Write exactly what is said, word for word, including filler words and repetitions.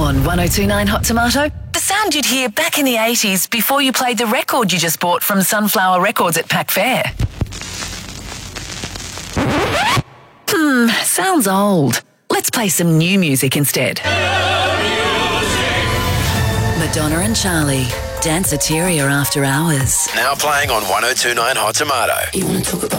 On one oh two point nine Hot Tomato, the sound you'd hear back in the eighties before you played the record you just bought from Sunflower Records at Pack Fair. Hmm, sounds old. Let's play some new music instead. Madonna and Charlie, Danceteria After Hours. Now playing on one oh two point nine Hot Tomato. You want to talk about